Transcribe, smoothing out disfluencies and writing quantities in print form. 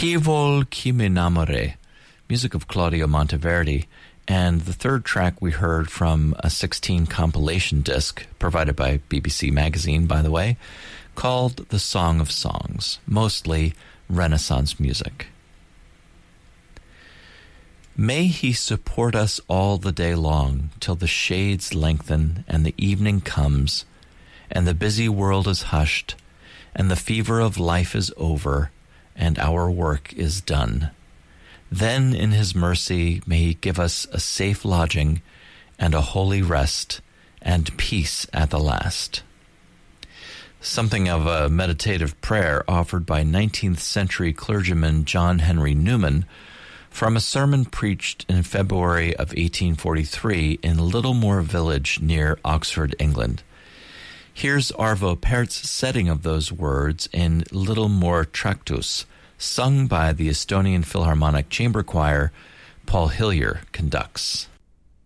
Chi vol chi me namore, music of Claudio Monteverdi, and the third track we heard from a 16 compilation disc provided by BBC Magazine, by the way, called The Song of Songs, mostly Renaissance music. May he support us all the day long, till the shades lengthen and the evening comes, and the busy world is hushed, and the fever of life is over, and our work is done. Then in his mercy may he give us a safe lodging and a holy rest and peace at the last. Something of a meditative prayer offered by 19th century clergyman John Henry Newman from a sermon preached in February of 1843 in Littlemore Village near Oxford, England. Here's Arvo Pärt's setting of those words in Littlemore Tractus, sung by the Estonian Philharmonic Chamber Choir. Paul Hillier conducts.